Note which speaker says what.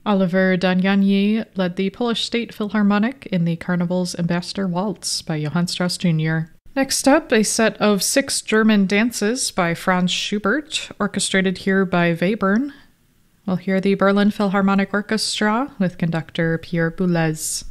Speaker 1: Oliver Daniani led the Polish State Philharmonic in the Carnival's Ambassador Waltz by Johann Strauss Jr. Next up, a set of 6 German dances by Franz Schubert, orchestrated here by Webern. We'll hear the Berlin Philharmonic Orchestra with conductor Pierre Boulez.